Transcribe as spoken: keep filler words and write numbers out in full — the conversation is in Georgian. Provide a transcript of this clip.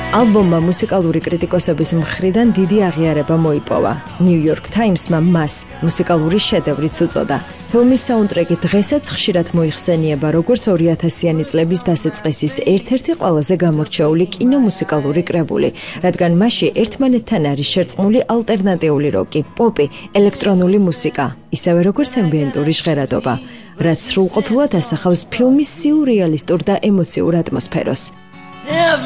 ალბომმა მუსიკალური კრიტიკოსების მხრიდან დიდი აღიარება მოიპოვა. New York Times-მა მას მუსიკალური შედევრიც უწოდა. ფილმის საუნდტრეკი დღესაც ხშირად მოიხსენიება როგორც ორი ათასიანი წლების დასაწყისის ერთ-ერთი ყველაზე გამორჩეული კინომუსიკალური კრებული, რადგან მასში ერთმანეთთან არის შერწყმული ალტერნატიული როკი, პოპი, ელექტრონული მუსიკა, ისევე როგორც ემბიენტური ჟღერადობა, რაც სრულყოფილად ასახავს ფილმის სიურეალისტურ და ემოციურ ატმოსფეროს. Have